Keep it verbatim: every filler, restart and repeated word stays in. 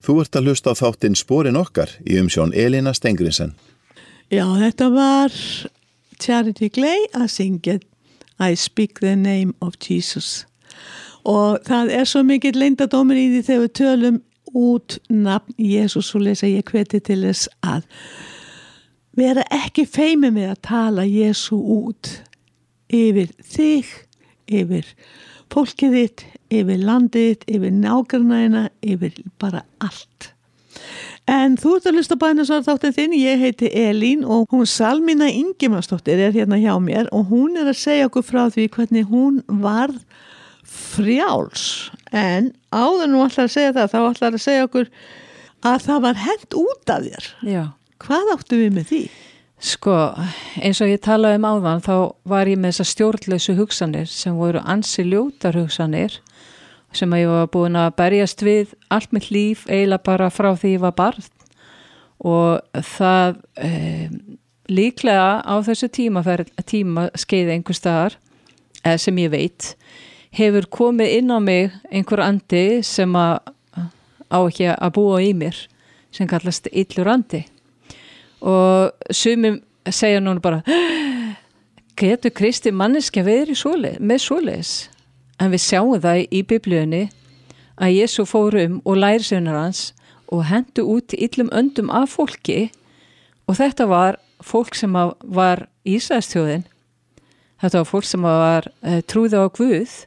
Þú ert að hlusta á þáttinn Sporin okkar í umsjón Elína Stengrinsen. Já, þetta var Charity Clay að syngja I speak the name of Jesus. Og það er svo mikill leyndardómur í því þegar við tölum út nafn Jesus og lesa ég hveti til þess að vera ekki feimin við að tala Jesu út yfir þig, yfir fólkið þitt, yfir landið þitt, yfir nágrannæna, yfir bara allt. En þú ert að hlusta bænasvar þáttinn þinn, ég heiti Elín og hún Salmína Ingimarsdóttir er hérna hjá mér og hún er að segja okkur frá því hvernig hún varð frjáls. En áður nú ætlar að segja það, þá ætlar að segja okkur að það var hent út af þér. Já. Hvað áttu við með því? Sko, eins og ég talaði um áðan, þá var ég með þessar stjórnlausu hugsanir sem voru ansi ljótar hugsanir sem að ég var búin að berjast við allt mitt líf, eiginlega bara frá því ég var barn og það eh, líklega á þessu tímaferð, tímaskeiði einhvers staðar, eða sem ég veit, hefur komið inn á mig einhver andi sem að á ekki að búa í mér, sem kallast illur andi. Og sumir segja núna bara getur Kristi manneskja verið svoleið, með svoleiðis en við sjáum það í biblíunni að Jesú fór um og lærisveinar hans og hentu út illum öndum af fólki og þetta var fólk sem var Ísraelsþjóðin, þetta var fólk sem var trúði á Guð